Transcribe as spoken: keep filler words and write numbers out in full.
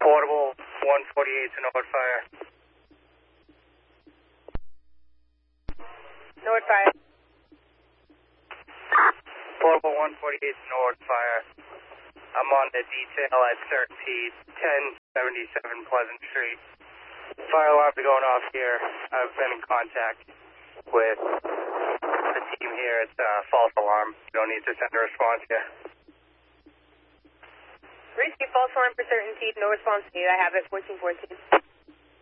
Portable one forty-eight to Norwood Fire. Norwood Fire. Portable one forty-eight to Norwood Fire. I'm on the detail at certainty ten seventy-seven Pleasant Street. Fire alarms are going off here. I've been in contact with the team here. It's a false alarm. You don't need to send a response yet. Receive false alarm for certainty. No response needed. I have it. fourteen fourteen.